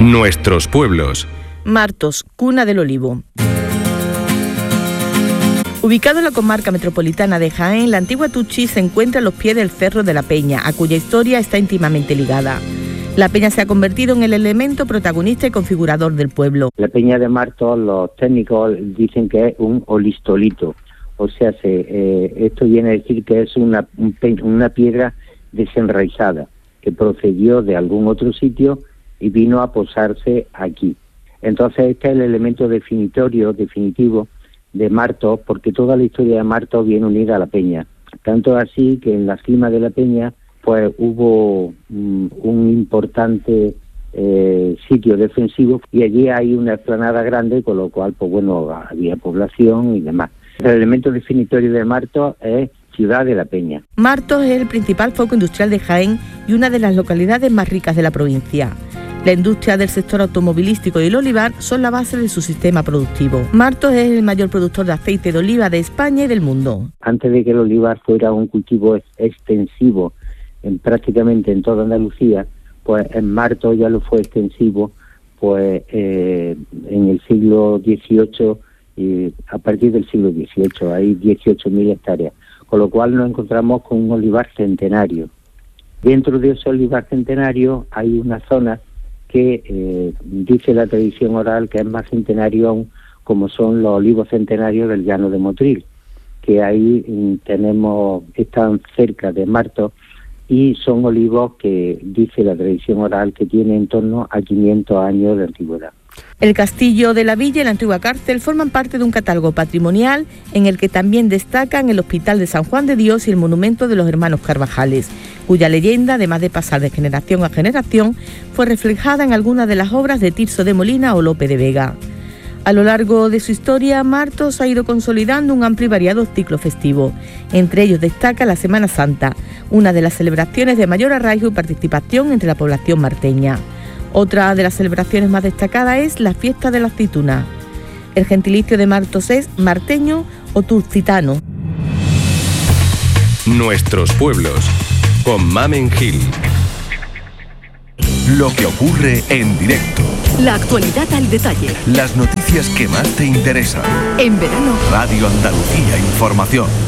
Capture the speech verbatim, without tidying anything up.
Nuestros pueblos. Martos, cuna del olivo. Ubicado en la comarca metropolitana de Jaén, la antigua Tuchi se encuentra a los pies del Cerro de la Peña, a cuya historia está íntimamente ligada. La peña se ha convertido en el elemento protagonista y configurador del pueblo. La peña de Martos, los técnicos dicen que es un olistolito, o sea, se, eh, esto viene a decir que es una, un, una piedra desenraizada, que procedió de algún otro sitio y vino a posarse aquí. Entonces este es el elemento definitorio, definitivo, de Martos, porque toda la historia de Martos viene unida a la peña. Tanto así que en la cima de la peña pues hubo um, un importante eh, sitio defensivo y allí hay una explanada grande, con lo cual pues bueno, había población y demás. El elemento definitorio de Martos es Ciudad de la Peña. Martos es el principal foco industrial de Jaén y una de las localidades más ricas de la provincia. La industria del sector automovilístico y el olivar son la base de su sistema productivo. Martos es el mayor productor de aceite de oliva de España y del mundo. Antes de que el olivar fuera un cultivo extensivo en prácticamente en toda Andalucía, pues en Martos ya lo fue extensivo pues eh, en el siglo dieciocho y a partir del siglo dieciocho hay dieciocho mil hectáreas, con lo cual nos encontramos con un olivar centenario. Dentro de ese olivar centenario hay una zona que eh, dice la tradición oral que es más centenario aún, como son los olivos centenarios del Llano de Motril, que ahí mm, tenemos, están cerca de Martos y son olivos que dice la tradición oral que tienen en torno a quinientos años de antigüedad. El castillo de la villa y la antigua cárcel forman parte de un catálogo patrimonial en el que también destacan el Hospital de San Juan de Dios y el monumento de los hermanos Carvajales, cuya leyenda, además de pasar de generación a generación, fue reflejada en algunas de las obras de Tirso de Molina o Lope de Vega. A lo largo de su historia, Martos ha ido consolidando un amplio y variado ciclo festivo. Entre ellos destaca la Semana Santa, una de las celebraciones de mayor arraigo y participación entre la población marteña. Otra de las celebraciones más destacadas es la Fiesta de la Aceituna. El gentilicio de Martos es marteño o turcitano. Nuestros pueblos, con Mamen Gil. Lo que ocurre en directo. La actualidad al detalle. Las noticias que más te interesan. En verano, Radio Andalucía Información.